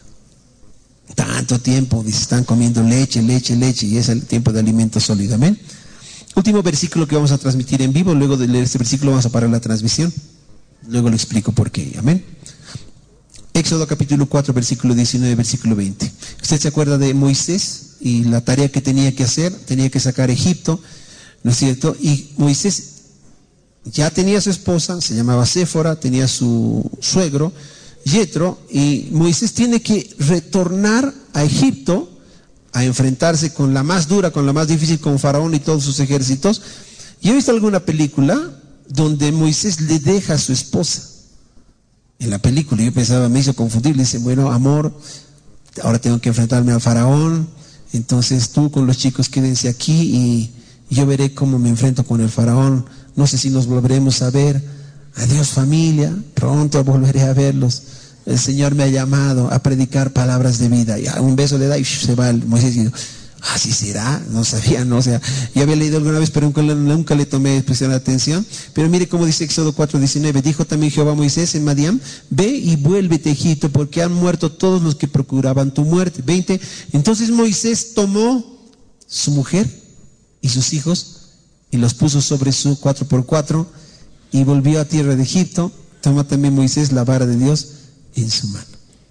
tanto tiempo, dice, están comiendo leche, y es el tiempo de alimento sólido. Amén. Último versículo que vamos a transmitir en vivo. Luego de leer este versículo vamos a parar la transmisión. Luego lo explico por qué. Amén. Éxodo capítulo 4, versículo 19, versículo 20. ¿Usted se acuerda de Moisés y la tarea que tenía que hacer? Tenía que sacar Egipto, ¿no es cierto? Y Moisés ya tenía su esposa, se llamaba Séfora, tenía su suegro, Yetro, y Moisés tiene que retornar a Egipto a enfrentarse con la más dura, con la más difícil, con Faraón y todos sus ejércitos. Y he visto alguna película donde Moisés le deja a su esposa. En la película yo pensaba, me hizo confundir, le dice, bueno, amor, ahora tengo que enfrentarme al Faraón, entonces tú con los chicos quédense aquí y yo veré cómo me enfrento con el Faraón. No sé si nos volveremos a ver. Adiós familia, pronto volveré a verlos. El Señor me ha llamado a predicar palabras de vida. Y un beso le da y se va el Moisés. Y así será, no sabía, no, o sea, yo había leído alguna vez, pero nunca le tomé especial atención. Pero mire cómo dice Éxodo 4:19. Dijo también Jehová a Moisés en Madián, ve y vuélvete a Egipto, porque han muerto todos los que procuraban tu muerte. 20. Entonces Moisés tomó su mujer y sus hijos y los puso sobre su 4x4 y volvió a tierra de Egipto. Toma también Moisés la vara de Dios en su mano.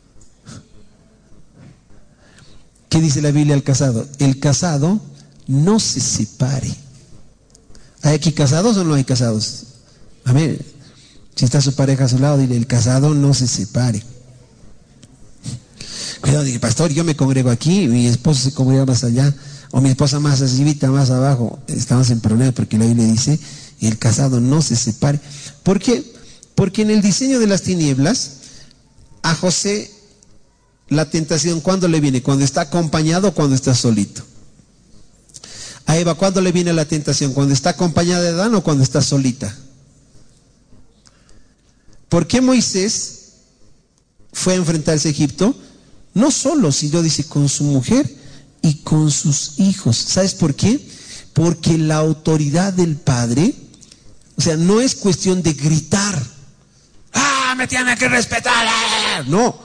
¿Qué dice la Biblia al casado? El casado no se separe. ¿Hay aquí casados o no hay casados? Amén. Si está su pareja a su lado, dile, el casado no se separe. Cuidado, dije, pastor, yo me congrego aquí, mi esposo se congrega más allá, o mi esposa más arribita, más abajo. Estamos en problemas porque la Biblia dice, el casado no se separe. ¿Por qué? Porque en el diseño de las tinieblas, a José la tentación, ¿cuándo le viene? ¿Cuando está acompañado o cuando está solito? A Eva, ¿cuándo le viene la tentación? ¿Cuando está acompañada de Adán o cuando está solita? ¿Por qué Moisés fue a enfrentarse a Egipto? No solo, sino dice con su mujer y con sus hijos. ¿Sabes por qué? Porque la autoridad del padre, o sea, no es cuestión de gritar. ¡Ah, me tiene que respetar! No.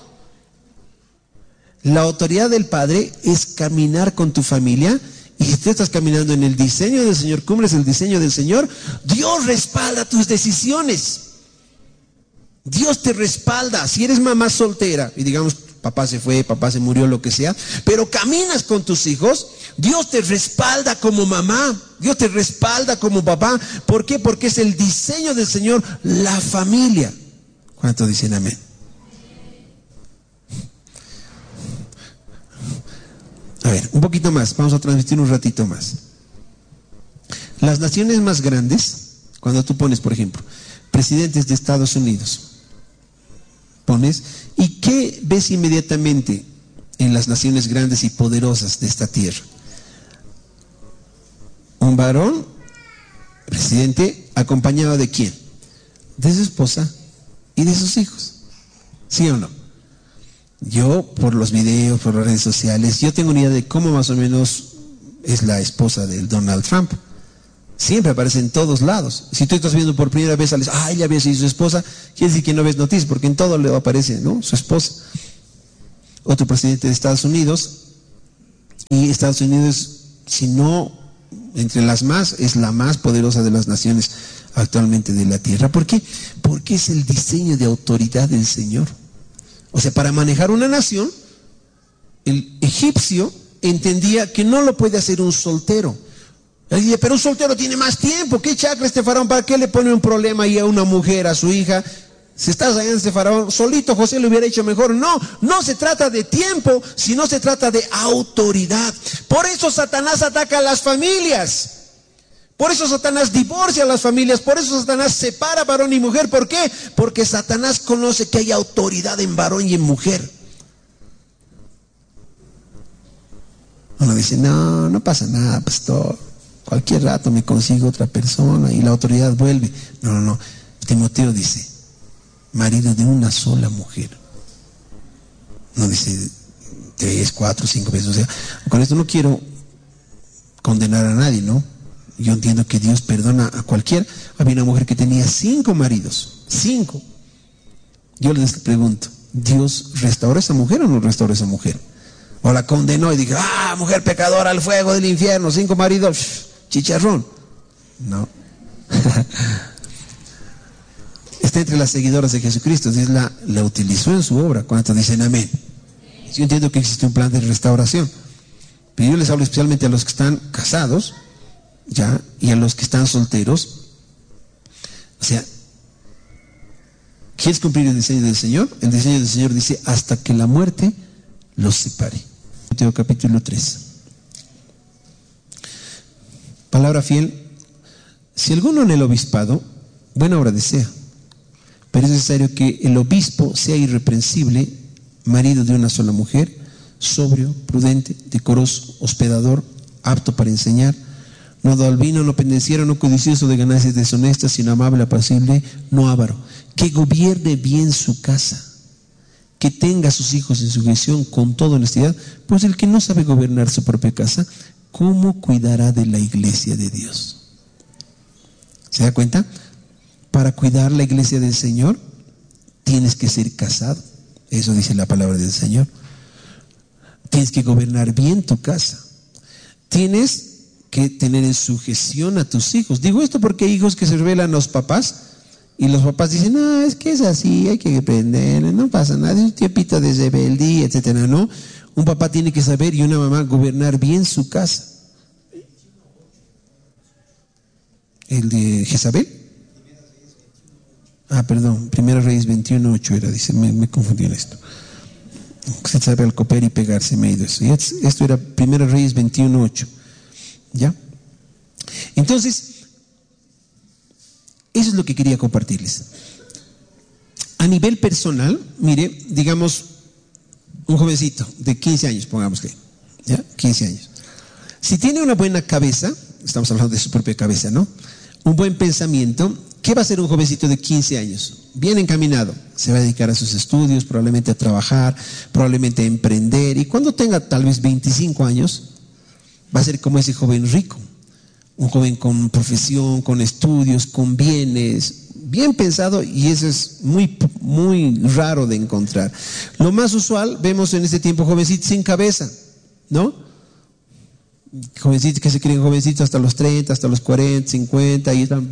La autoridad del padre es caminar con tu familia. Y si tú estás caminando en el diseño del Señor, cumples el diseño del Señor, Dios respalda tus decisiones. Dios te respalda. Si eres mamá soltera y digamos, papá se fue, papá se murió, lo que sea, pero caminas con tus hijos, Dios te respalda como mamá, Dios te respalda como papá. ¿Por qué? Porque es el diseño del Señor, la familia. ¿Cuántos dicen amén? A ver, un poquito más, vamos a transmitir un ratito más. Las naciones más grandes, cuando tú pones, por ejemplo, presidentes de Estados Unidos, pones, ¿y qué ves inmediatamente en las naciones grandes y poderosas de esta tierra? Un varón, presidente, acompañado de ¿quién? De su esposa y de sus hijos. ¿Sí o no? Yo, por los videos, por las redes sociales, yo tengo una idea de cómo más o menos es la esposa del Donald Trump. Siempre aparece en todos lados. Si tú estás viendo por primera vez, ya ves y su esposa, quiere decir que no ves noticias, porque en todo le aparece, ¿no? Su esposa. Otro presidente de Estados Unidos, y Estados Unidos, si no entre las más, es la más poderosa de las naciones actualmente de la tierra. ¿Por qué? Porque es el diseño de autoridad del Señor. O sea, para manejar una nación, el egipcio entendía que no lo puede hacer un soltero. Él dice, pero un soltero tiene más tiempo. ¿Qué chacra este faraón? ¿Para qué le pone un problema ahí a una mujer, a su hija? Si estás allá en este faraón, solito José lo hubiera hecho mejor. No, no se trata de tiempo, sino se trata de autoridad. Por eso Satanás ataca a las familias. Por eso Satanás divorcia a las familias. Por eso Satanás separa varón y mujer. ¿Por qué? Porque Satanás conoce que hay autoridad en varón y en mujer. Uno dice, no pasa nada, pastor. Cualquier rato me consigo otra persona y la autoridad vuelve. No. Timoteo dice, marido de una sola mujer. No dice 3, 4, 5 veces. O sea, con esto no quiero condenar a nadie, ¿no? Yo entiendo que Dios perdona a cualquiera. Había una mujer que tenía 5 maridos. 5. Yo les pregunto, ¿Dios restauró a esa mujer o no restauró a esa mujer? O la condenó y dije, mujer pecadora al fuego del infierno, 5 maridos, chicharrón. No. Está entre las seguidoras de Jesucristo. Dios la utilizó en su obra. ¿Cuántos dicen amén? Yo entiendo que existe un plan de restauración, pero yo les hablo especialmente a los que están casados, ¿ya? Y a los que están solteros. O sea, ¿quieres cumplir el diseño del Señor? El diseño del Señor dice, hasta que la muerte los separe. Mateo capítulo 3. Palabra fiel. Si alguno en el obispado, buena obra desea, pero es necesario que el obispo sea irreprensible, marido de una sola mujer, sobrio, prudente, decoroso, hospedador, apto para enseñar, no da al vino, no pendenciero, no codicioso de ganancias deshonestas, sino amable, apacible, no avaro, que gobierne bien su casa, que tenga a sus hijos en sujeción con toda honestidad, pues el que no sabe gobernar su propia casa, ¿cómo cuidará de la iglesia de Dios? ¿Se da cuenta? Para cuidar la iglesia del Señor, tienes que ser casado. Eso dice la palabra del Señor. Tienes que gobernar bien tu casa. Tienes que tener en sujeción a tus hijos. Digo esto porque hay hijos que se rebelan a los papás Y los papás dicen, no, es que es así, hay que aprender, no pasa nada, es un tiempito de rebeldía, etcétera, ¿no? Un papá tiene que saber y una mamá gobernar bien su casa. ¿El de Jezabel? Perdón, Primera Reyes 21:8 era, dice, me confundí en esto. Se sabe al copiar y pegarse, me ha ido eso. Esto era Primera Reyes 21:8. ¿Ya? Entonces, eso es lo que quería compartirles. A nivel personal, mire, digamos, un jovencito de 15 años, pongámosle, ¿ya? 15 años. Si tiene una buena cabeza, estamos hablando de su propia cabeza, ¿no? Un buen pensamiento, ¿qué va a hacer un jovencito de 15 años? Bien encaminado, se va a dedicar a sus estudios, probablemente a trabajar, probablemente a emprender, y cuando tenga tal vez 25 años, va a ser como ese joven rico, un joven con profesión, con estudios, con bienes, bien pensado, y eso es muy, muy raro de encontrar. Lo más usual, vemos en este tiempo jovencitos sin cabeza, ¿no? Jovencitos que se creen jovencitos hasta los 30, hasta los 40, 50, y están,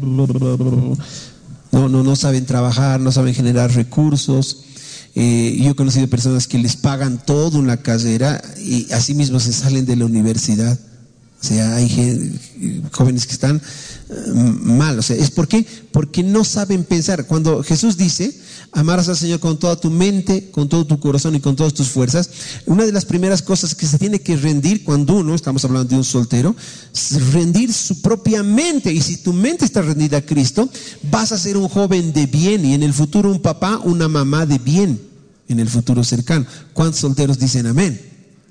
no saben trabajar, no saben generar recursos. Yo he conocido personas que les pagan toda una carrera y así mismo se salen de la universidad. O sea, hay jóvenes que están mal. O sea, ¿es por qué? Porque no saben pensar. Cuando Jesús dice, amarás al Señor con toda tu mente, con todo tu corazón y con todas tus fuerzas, una de las primeras cosas que se tiene que rendir cuando uno, estamos hablando de un soltero, es rendir su propia mente. Y si tu mente está rendida a Cristo, vas a ser un joven de bien y en el futuro un papá, una mamá de bien, en el futuro cercano. ¿Cuántos solteros dicen amén?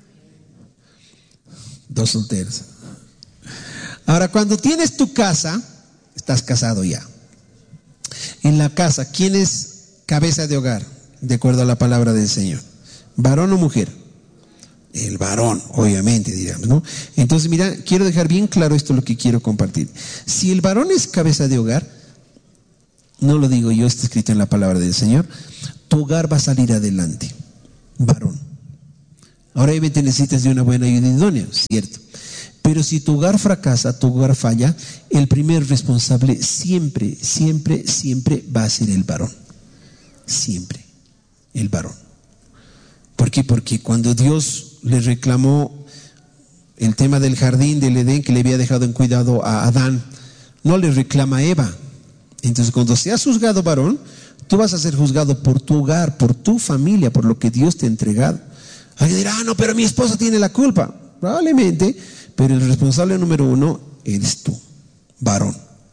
2 solteros. Ahora, cuando tienes tu casa, estás casado ya. En la casa, ¿quién es cabeza de hogar? De acuerdo a la palabra del Señor. ¿Varón o mujer? El varón, obviamente, digamos, ¿no? Entonces, mira, quiero dejar bien claro esto, lo que quiero compartir. Si el varón es cabeza de hogar, no lo digo yo, está escrito en la palabra del Señor, tu hogar va a salir adelante, varón. Ahora obviamente necesitas de una buena ayuda idónea, cierto. Pero si tu hogar fracasa, tu hogar falla, el primer responsable siempre, siempre, siempre va a ser el varón. Siempre, el varón. ¿Por qué? Porque cuando Dios le reclamó el tema del jardín del Edén que le había dejado en cuidado a Adán, no le reclama a Eva. Entonces cuando seas juzgado varón, tú vas a ser juzgado por tu hogar, por tu familia, por lo que Dios te ha entregado. Alguien dirá, no, pero mi esposa tiene la culpa. Probablemente, pero el responsable número 1 eres tú, varón.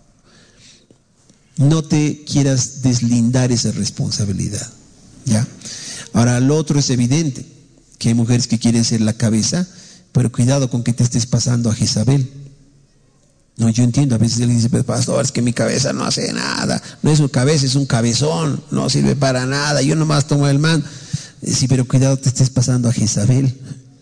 No te quieras deslindar esa responsabilidad, ¿ya? Ahora, lo otro es evidente, que hay mujeres que quieren ser la cabeza, pero cuidado con que te estés pasando a Jezabel. No, yo entiendo, a veces alguien dice, pues pastor, es que mi cabeza no hace nada. No es una cabeza, es un cabezón, no sirve para nada, yo nomás tomo el mando. Sí, pero cuidado, te estés pasando a Jezabel.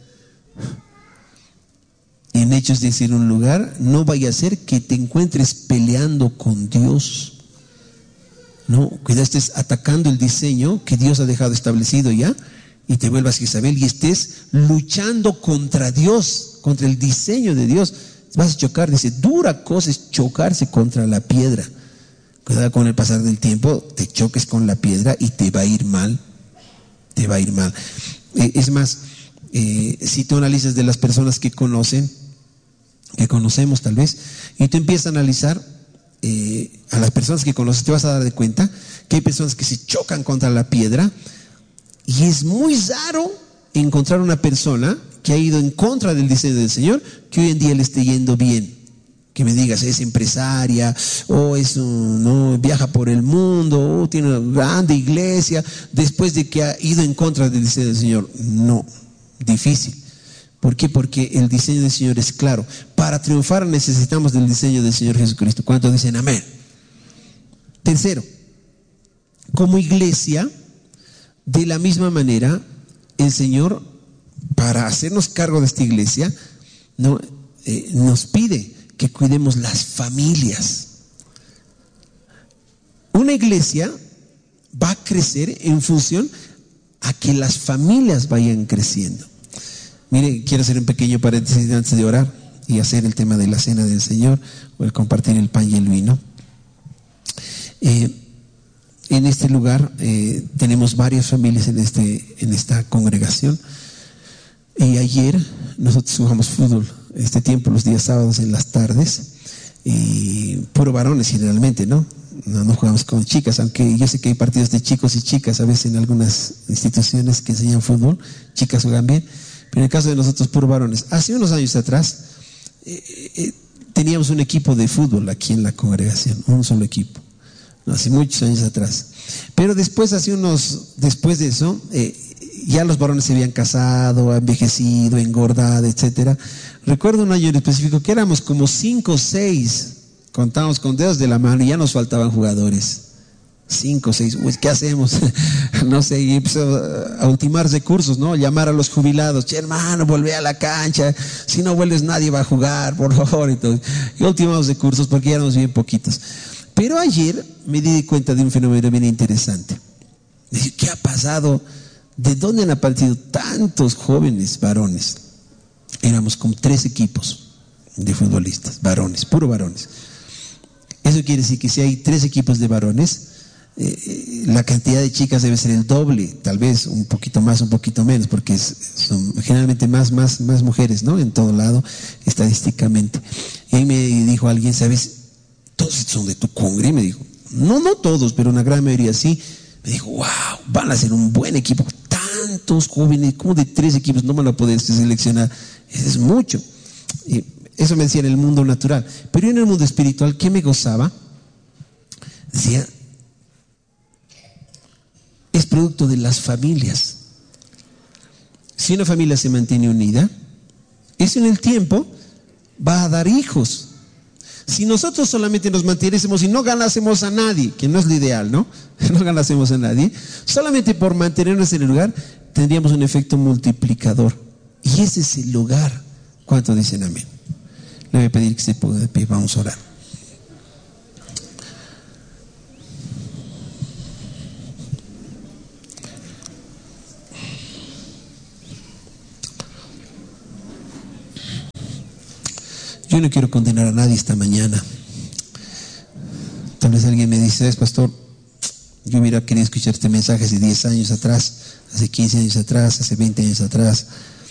En Hechos dice en un lugar, no vaya a ser que te encuentres peleando con Dios. No, cuidado, estés atacando el diseño que Dios ha dejado establecido ya y te vuelvas Jezabel y estés luchando contra Dios, contra el diseño de Dios. Vas a chocar, dice, dura cosa es chocarse contra la piedra. Cuidado, con el pasar del tiempo te choques con la piedra y te va a ir mal. Te va a ir mal. Es más, si tú analizas de las personas que conocemos tal vez, y tú empiezas a analizar a las personas que conoces, te vas a dar de cuenta que hay personas que se chocan contra la piedra, y es muy raro encontrar una persona que ha ido en contra del diseño del Señor, que hoy en día le esté yendo bien. Que me digas, es empresaria, o no viaja por el mundo, o tiene una grande iglesia, después de que ha ido en contra del diseño del Señor. No, difícil. ¿Por qué? Porque el diseño del Señor es claro. Para triunfar necesitamos del diseño del Señor Jesucristo. ¿Cuántos dicen amén? Tercero, como iglesia, de la misma manera, el Señor, para hacernos cargo de esta iglesia, nos pide que cuidemos las familias. Una iglesia va a crecer en función a que las familias vayan creciendo. Mire, quiero hacer un pequeño paréntesis antes de orar y hacer el tema de la cena del Señor o el compartir el pan y el vino. en este lugar tenemos varias familias en esta congregación. Y ayer nosotros jugamos fútbol, este tiempo los días sábados en las tardes, y puro varones generalmente, ¿no? No jugamos con chicas, aunque yo sé que hay partidos de chicos y chicas a veces en algunas instituciones que enseñan fútbol, chicas juegan bien, pero en el caso de nosotros puro varones. Hace unos años atrás teníamos un equipo de fútbol aquí en la congregación, un solo equipo, hace muchos años atrás. Pero después de eso, ya los varones se habían casado, envejecido, engordado, etcétera. Recuerdo un año en específico que éramos como 5 o 6, contábamos con dedos de la mano y ya nos faltaban jugadores. 5 o 6, pues ¿qué hacemos? No sé, y empezó a ultimar recursos, ¿no? Llamar a los jubilados, che, hermano, volvé a la cancha, si no vuelves nadie va a jugar, por favor. Y ultimamos recursos porque ya éramos bien poquitos. Pero ayer me di cuenta de un fenómeno bien interesante. Dije, ¿qué ha pasado? ¿De dónde han aparecido tantos jóvenes varones? Éramos como 3 equipos de futbolistas, varones, puro varones. Eso quiere decir que si hay 3 equipos de varones, la cantidad de chicas debe ser el doble, tal vez un poquito más, un poquito menos, porque son generalmente más mujeres, ¿no? En todo lado, estadísticamente. Y ahí me dijo alguien, ¿sabes? ¿Todos son de tu congre? Y me dijo, no todos, pero una gran mayoría sí. Me dijo, wow, van a ser un buen equipo. Tantos jóvenes, como de 3 equipos, no van a poder seleccionar. Eso es mucho. Y eso me decía en el mundo natural. Pero en el mundo espiritual, ¿qué me gozaba? Decía, es producto de las familias. Si una familia se mantiene unida, eso en el tiempo va a dar hijos. Si nosotros solamente nos manteniésemos y no ganásemos a nadie, que no es lo ideal, ¿no? No ganásemos a nadie, solamente por mantenernos en el lugar, tendríamos un efecto multiplicador. Y ese es el lugar. ¿Cuántos dicen amén? Le voy a pedir que se ponga de pie, vamos a orar. Yo no quiero condenar a nadie esta mañana. Tal vez alguien me dice, pastor, yo hubiera querido escuchar este mensaje hace 10 años atrás, hace 15 años atrás, hace 20 años atrás.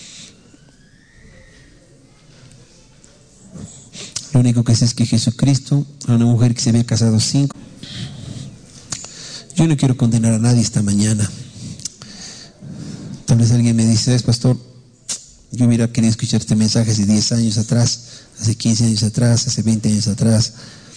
Lo único que sé es que Jesucristo, a una mujer que se había casado 5. Yo no quiero condenar a nadie esta mañana. Tal vez alguien me dice, pastor, yo hubiera querido escuchar este mensaje hace 10 años atrás, hace 15 años atrás, hace 20 años atrás.